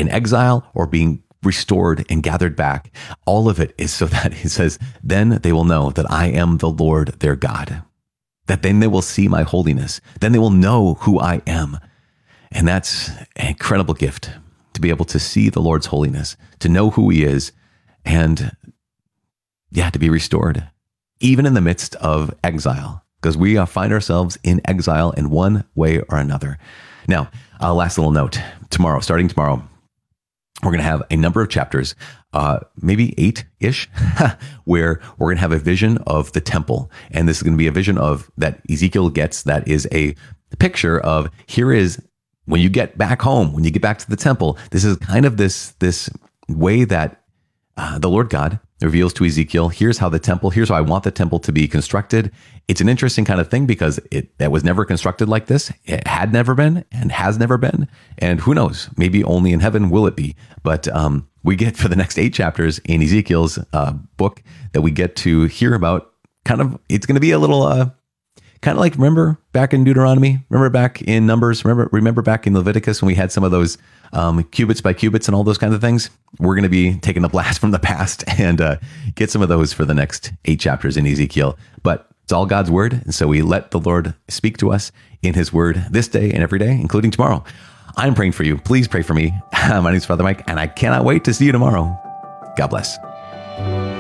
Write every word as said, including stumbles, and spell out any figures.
in exile or being restored and gathered back. All of it is so that he says, then they will know that I am the Lord their God, that then they will see my holiness. Then they will know who I am. And that's an incredible gift to be able to see the Lord's holiness, to know who he is, and yeah, to be restored, even in the midst of exile, because we uh, find ourselves in exile in one way or another. Now, uh, last little note, tomorrow, starting tomorrow, we're going to have a number of chapters, uh, maybe eight-ish, where we're going to have a vision of the temple. And this is going to be a vision of that Ezekiel gets that is a picture of, here is, when you get back home, when you get back to the temple, this is kind of this, this way that uh, the Lord God reveals to Ezekiel, here's how the temple, here's how I want the temple to be constructed. It's an interesting kind of thing because it that was never constructed like this. It had never been and has never been. And who knows, maybe only in heaven will it be. But um, we get for the next eight chapters in Ezekiel's uh, book that we get to hear about kind of, it's going to be a little, uh, kind of like, remember back in Deuteronomy, remember back in Numbers, remember, remember back in Leviticus when we had some of those um, cubits by cubits and all those kinds of things. We're going to be taking a blast from the past and uh, get some of those for the next eight chapters in Ezekiel. But it's all God's word. And so we let the Lord speak to us in his word this day and every day, including tomorrow. I'm praying for you. Please pray for me. My name is Father Mike, and I cannot wait to see you tomorrow. God bless.